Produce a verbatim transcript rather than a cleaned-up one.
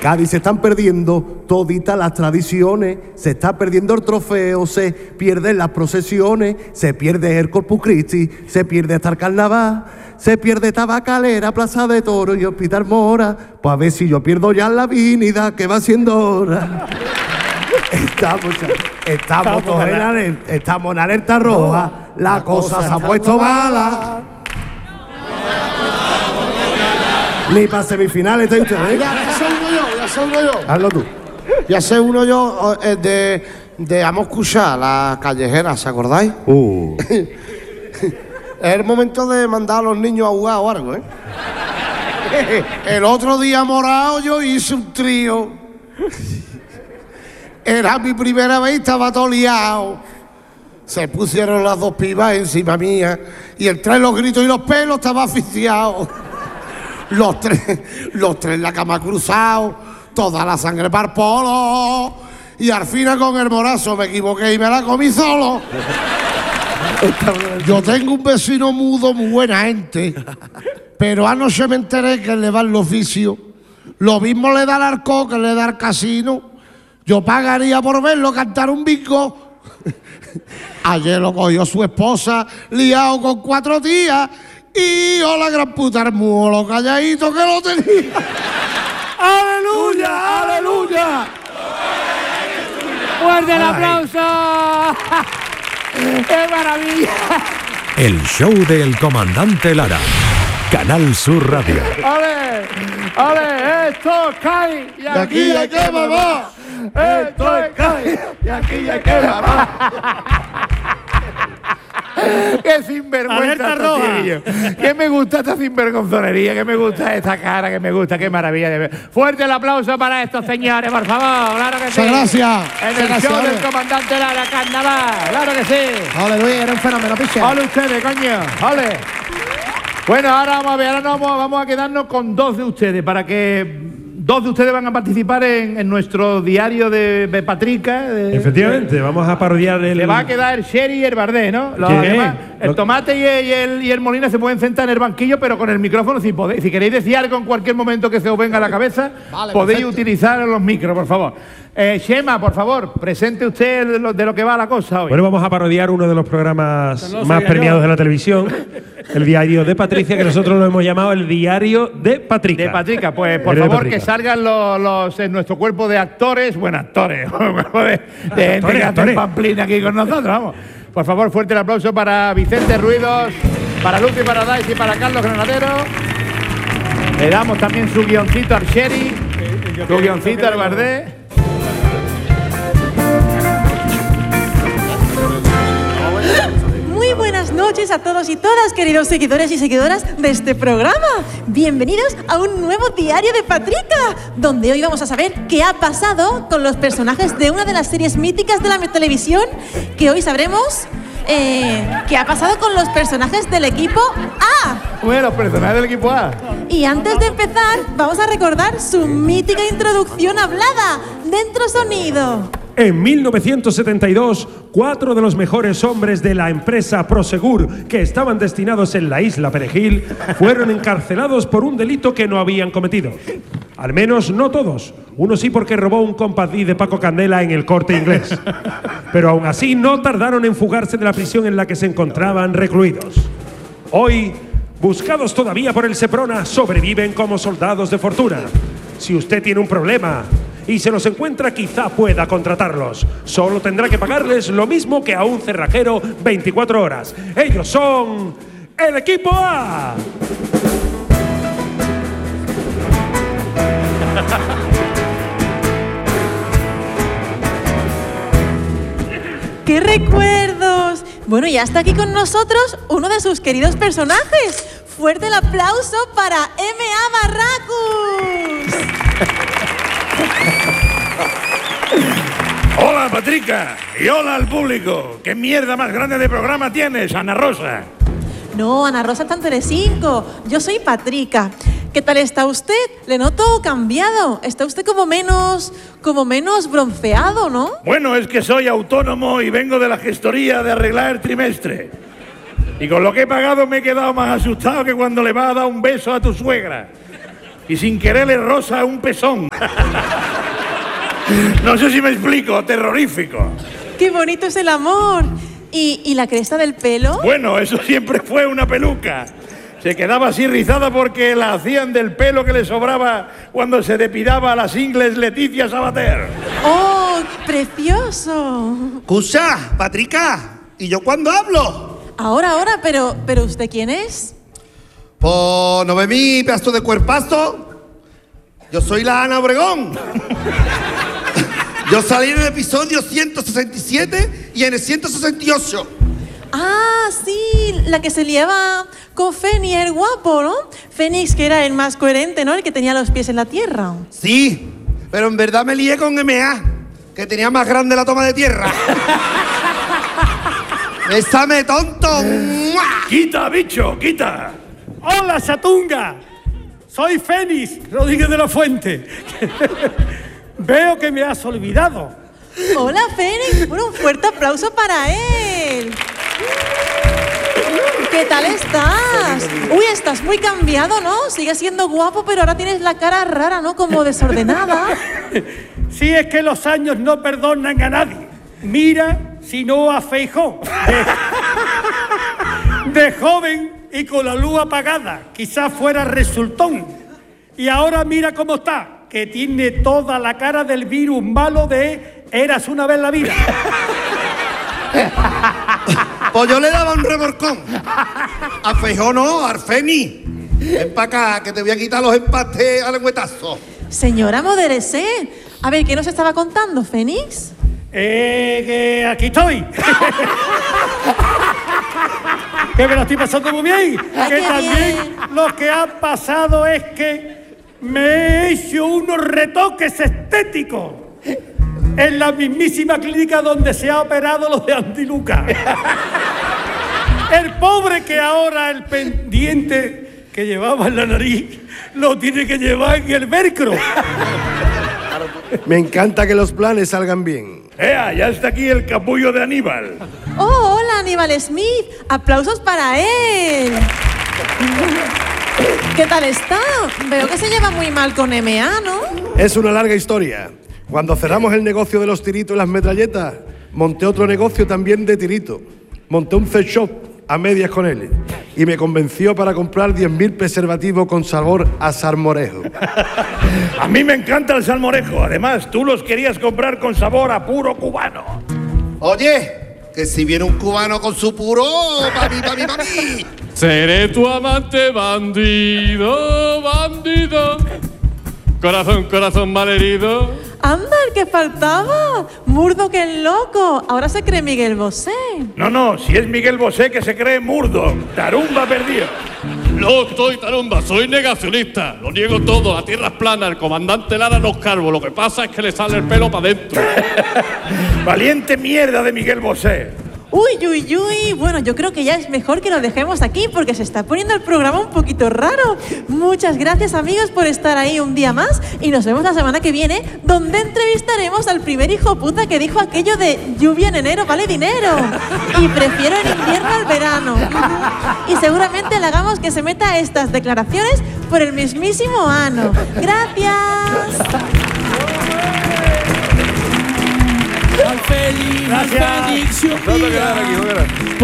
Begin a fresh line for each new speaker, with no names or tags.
Cádiz se están perdiendo toditas las tradiciones, se está perdiendo el trofeo, se pierden las procesiones, se pierde el Corpus Christi, se pierde hasta el carnaval, se pierde Tabacalera, Plaza de Toro y Hospital Mora. Pues a ver si yo pierdo ya la avenida, que va siendo hora. Estamos, estamos, todos en alerta, estamos en alerta roja, la, la cosa, cosa se ha puesto mala. Ni para semifinales está usted, ¿eh?
Ya, ya sé uno yo, ya sé uno yo.
Hazlo tú.
Ya sé uno yo eh, de, de Amos Cuchá, la callejera, ¿se acordáis?
Uh.
Es el momento de mandar a los niños a jugar o algo, ¿eh? El otro día morado yo hice un trío. Era mi primera vez y estaba todo liado. Se pusieron las dos pibas encima mía y entre los gritos y los pelos estaba asfixiado. Los tres, los tres en la cama cruzados, toda la sangre para el polo. Y al final con el morazo me equivoqué y me la comí solo. Yo tengo un vecino mudo, muy buena gente, pero anoche me enteré que le va el oficio. Lo mismo le da al arco que le da al casino. Yo pagaría por verlo cantar un bingo. Ayer lo cogió su esposa, liado con cuatro tías. Y yo la gran puta hermudo, lo calladito que lo tenía.
¡Aleluya! ¡Aleluya! ¡Fuerte el aplauso! ¡Qué maravilla!
El show del comandante Lara. Canal Sur Radio.
¡Ale! ¡Ale! ¡Esto cae! ¡Y aquí hay que mamar! ¡Esto cae! ¡Y aquí hay que mamar! ¡Qué sinvergüenza! ¡Qué me gusta esta sinvergonzonería! ¡Qué me gusta esta cara! ¡Qué me gusta! ¡Qué maravilla! De ver. Fuerte el aplauso para estos señores, por favor. ¡Claro que sí!
Gracias.
En el
gracias,
show
ole.
del comandante Lara, carnaval. ¡Claro que sí!
¡Ole, Luis! Era un fenómeno, piche.
¡Ole ustedes, coño! ¡Ole! Bueno, ahora vamos a ver, ahora nos vamos, vamos a quedarnos con dos de ustedes para que dos de ustedes van a participar en, en nuestro diario de, de Patrica. De,
Efectivamente, de, vamos a parodiar el...
Le va a quedar el Sherry y el Bardé, ¿no? Los demás, el Tomate y el, y, el, y el Molina se pueden sentar en el banquillo, pero con el micrófono si podéis. Si queréis decir algo en cualquier momento que se os venga a la cabeza, vale, podéis perfecto. Utilizar los micros, por favor. Eh, Chema, por favor, presente usted de lo, de lo que va la cosa hoy.
Bueno, vamos a parodiar uno de los programas no más premiados yo. de la televisión, el diario de Patricia, que nosotros lo hemos llamado el diario de Patrica.
De Patrica, pues por
Diario
favor que salgan los, los en nuestro cuerpo de actores, bueno, actores, de, de gente que hace pamplina aquí con nosotros, vamos. Por favor, fuerte el aplauso para Vicente Ruidos, para Lucy Paradise y para Carlos Granadero. Le damos también su guioncito al Sherry, su guioncito al Bardé.
Muy buenas noches a todos y todas, queridos seguidores y seguidoras de este programa. Bienvenidos a un nuevo diario de Patrica, donde hoy vamos a saber qué ha pasado con los personajes de una de las series míticas de la televisión, que hoy sabremos eh, qué ha pasado con los personajes del equipo A.
Bueno, los personajes del equipo A.
Y antes de empezar, vamos a recordar su mítica introducción hablada. Dentro sonido.
En mil novecientos setenta y dos, cuatro de los mejores hombres de la empresa Prosegur, que estaban destinados en la isla Perejil, fueron encarcelados por un delito que no habían cometido. Al menos no todos. Uno sí, porque robó un compadrí de Paco Candela en el Corte Inglés. Pero aún así no tardaron en fugarse de la prisión en la que se encontraban recluidos. Hoy, buscados todavía por el Seprona, sobreviven como soldados de fortuna. Si usted tiene un problema y se los encuentra, quizá pueda contratarlos. Solo tendrá que pagarles lo mismo que a un cerrajero veinticuatro horas. Ellos son el equipo A.
¡Qué recuerdos! Bueno, y hasta aquí con nosotros uno de sus queridos personajes. Fuerte el aplauso para M A Barracus.
Hola, Patrica, y hola al público. ¿Qué mierda más grande de programa tienes, Ana Rosa?
No, Ana Rosa está en Telecinco. Yo soy Patrica. ¿Qué tal está usted? Le noto cambiado. Está usted como menos, como menos bronceado, ¿no?
Bueno, es que soy autónomo y vengo de la gestoría de arreglar el trimestre. Y con lo que he pagado me he quedado más asustado que cuando le vas a dar un beso a tu suegra. y sin querer le roza un pezón. No sé si me explico, terrorífico.
¡Qué bonito es el amor! ¿Y, y la cresta del pelo?
Bueno, eso siempre fue una peluca. Se quedaba así rizada porque la hacían del pelo que le sobraba cuando se depilaba a las ingles Leticia Sabater.
¡Oh, precioso!
Escucha, Patrica, ¿y yo cuándo hablo?
Ahora, ahora, pero, pero ¿usted quién es?
Pues, ¿no ve mi pedazo de cuerpazo? Yo soy la Ana Obregón. Yo salí en el episodio ciento sesenta y siete y en el ciento sesenta y ocho.
Ah, sí, la que se liaba con Fénix, el guapo, ¿no? Fénix, que era el más coherente, ¿no? El que tenía los pies en la tierra.
Sí, pero en verdad me lié con M A, que tenía más grande la toma de tierra. ¡Bésame, tonto! ¡Mua!
¡Quita, bicho, quita!
¡Hola, Chatunga! Soy Fénix Rodríguez de la Fuente. Veo que me has olvidado.
Hola, Fénix. Bueno, un fuerte aplauso para él. ¿Qué tal estás? Uy, estás muy cambiado, ¿no? Sigues siendo guapo, pero ahora tienes la cara rara, ¿no? Como desordenada.
Sí, es que los años no perdonan a nadie. Mira, si no a Feijóo. De, de joven y con la luz apagada, quizás fuera resultón. Y ahora mira cómo está, que tiene toda la cara del virus malo de eras una vez la vida.
Pues yo le daba un remorcón. A Feijóo no, a Arfeni. Ven para acá, que te voy a quitar los empastes al lengüetazo.
Señora, modérese. A ver, ¿qué nos estaba contando, Fénix?
Eh, que aquí estoy. Que me lo estoy pasando muy bien.
Ay,
Que
qué
también
bien.
lo que ha pasado es que me he hecho unos retoques estéticos en la mismísima clínica donde se ha operado los de Antiluca. El pobre que ahora el pendiente que llevaba en la nariz lo tiene que llevar en el velcro.
Me encanta que los planes salgan bien.
¡Ea, ya está aquí el capullo de Aníbal!
Oh, hola, Aníbal Smith. Aplausos para él. ¿Qué tal está? Veo que se lleva muy mal con M A, ¿no?
Es una larga historia. Cuando cerramos el negocio de los tiritos y las metralletas, monté otro negocio también de tiritos. Monté un sex shop a medias con él y me convenció para comprar diez mil preservativos con sabor a salmorejo.
A mí me encanta el salmorejo. Además, tú los querías comprar con sabor a puro cubano.
Oye, que si viene un cubano con su puro, papi, papi, papi.
Seré tu amante, bandido, bandido. Corazón, corazón malherido.
Anda, el que faltaba. Murdo que el loco. Ahora se cree Miguel Bosé.
No, no, si es Miguel Bosé que se cree Murdo. Tarumba perdido.
No soy tarumba, soy negacionista. Lo niego todo, la tierra es plana, el comandante Lara no es calvo. Lo que pasa es que le sale el pelo para adentro.
Valiente mierda de Miguel Bosé.
Uy, uy, uy. Bueno, yo creo que ya es mejor que lo dejemos aquí porque se está poniendo el programa un poquito raro. Muchas gracias, amigos, por estar ahí un día más y nos vemos la semana que viene, donde entrevistaremos al primer hijo puta que dijo aquello de lluvia en enero vale dinero y prefiero el invierno al verano. Y seguramente le hagamos que se meta estas declaraciones por el mismísimo ano. Gracias.
Al Félix, al
Gracias.
Félix,
Nosotros quedamos aquí, bueno.